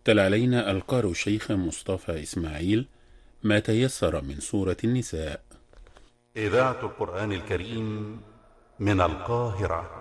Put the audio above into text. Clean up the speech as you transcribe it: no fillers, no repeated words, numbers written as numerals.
تلا علينا القارئ الشيخ مصطفى إسماعيل ما تيسر من سورة النساء. إذاعة القرآن الكريم من القاهرة.